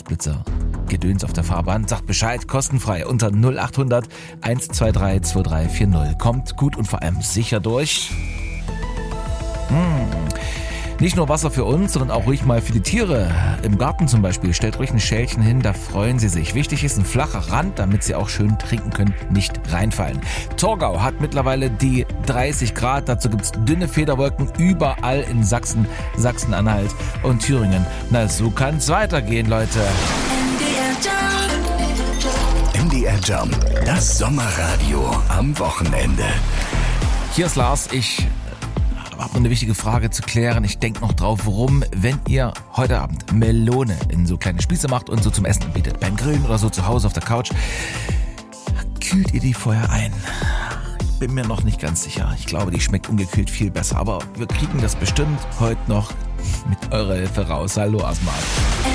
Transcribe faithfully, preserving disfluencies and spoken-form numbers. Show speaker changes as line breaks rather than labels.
Lichtblitzer, Gedöns auf der Fahrbahn, sagt Bescheid, kostenfrei unter null acht hundert eins zwei drei zwei drei vier null. Kommt gut und vor allem sicher durch. Hm. Nicht nur Wasser für uns, sondern auch ruhig mal für die Tiere. Im Garten zum Beispiel. Stellt ruhig ein Schälchen hin, da freuen sie sich. Wichtig ist ein flacher Rand, damit sie auch schön trinken können, nicht reinfallen. Torgau hat mittlerweile die dreißig Grad. Dazu gibt's dünne Federwolken überall in Sachsen, Sachsen-Anhalt und Thüringen. Na, so kann's weitergehen, Leute.
M D R Jump, das Sommerradio am Wochenende.
Hier ist Lars, ich habe noch eine wichtige Frage zu klären. Ich denke noch drauf, warum, wenn ihr heute Abend Melone in so kleine Spieße macht und so zum Essen anbietet, beim Grillen oder so zu Hause auf der Couch, kühlt ihr die vorher ein? Ich bin mir noch nicht ganz sicher. Ich glaube, die schmeckt ungekühlt viel besser, aber wir kriegen das bestimmt heute noch mit eurer Hilfe raus. Hallo erstmal.